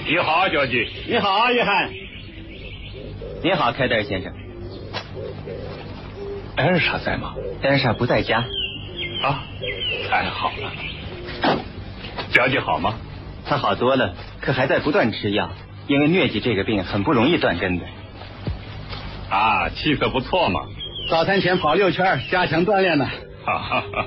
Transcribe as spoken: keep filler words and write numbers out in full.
你好，交际。 你好，约翰。 你好，凯德尔先生。 艾尔莎在吗？ 艾尔莎不在家。 啊，太好了。交际好吗？ 她好多了，可还在不断吃药，因为疟疾这个病很不容易断根的。 啊，气色不错嘛。 早餐前跑六圈，加强锻炼呢。 哈哈哈。